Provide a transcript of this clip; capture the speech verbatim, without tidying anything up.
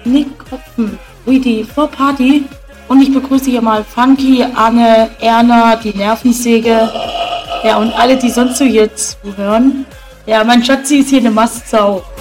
Nick Hopfen, wie die Vorparty. Und ich begrüße hier mal Funky, Anne, Erna, die Nervensäge. Ja, und alle, die sonst so hier zuhören. Ja, mein Schatzi ist hier eine Mastsau.